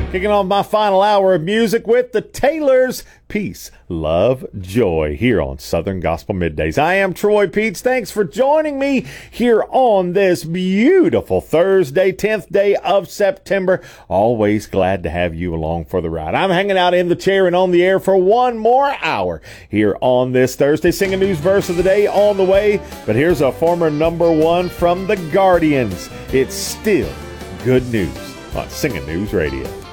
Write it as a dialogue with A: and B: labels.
A: Kicking off my final hour of music with the Taylors. Peace, love, joy here on Southern Gospel Middays. I am Troy Peets. Thanks for joining me here on this beautiful Thursday, 10th day of September. Always glad to have you along for the ride. I'm hanging out in the chair and on the air for one more hour here on this Thursday. Singing news verse of the day on the way, but here's a former number one from the Guardians. It's still good news on Singing News Radio.